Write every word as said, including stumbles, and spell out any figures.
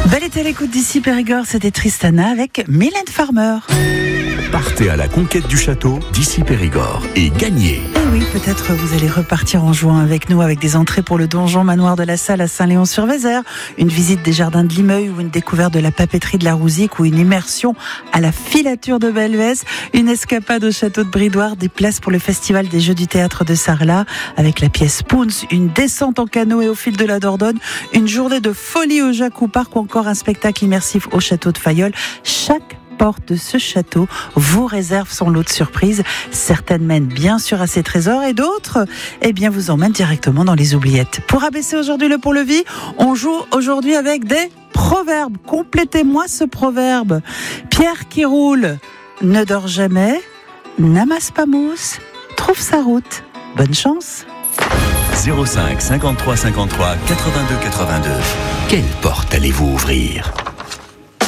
Belle été à l'écoute d'ici Périgord, c'était Tristana avec Mylène Farmer. Partez à la conquête du château d'ici Périgord et gagnez. Et oui, peut-être vous allez repartir en juin avec nous, avec des entrées pour le donjon manoir de la Salle à Saint-Léon-sur-Vézère, une visite des jardins de Limeuil ou une découverte de la papeterie de la Rouzique ou une immersion à la filature de Belvès, une escapade au château de Bridoire, des places pour le festival des Jeux du théâtre de Sarlat avec la pièce Spoons, une descente en canoë au fil de la Dordogne, une journée de folie au Jacques Parc ou encore un spectacle immersif au château de Fayolle. Chaque porte de ce château vous réserve son lot de surprises. Certaines mènent bien sûr à ses trésors et d'autres, eh bien, vous emmènent directement dans les oubliettes. Pour abaisser aujourd'hui le pont-levis, on joue aujourd'hui avec des proverbes. Complétez-moi ce proverbe. Pierre qui roule ne dort jamais, n'amasse pas mousse, trouve sa route. Bonne chance. zéro cinq cinquante-trois cinquante-trois quatre-vingt-deux quatre-vingt-deux. Quelle porte allez-vous ouvrir ?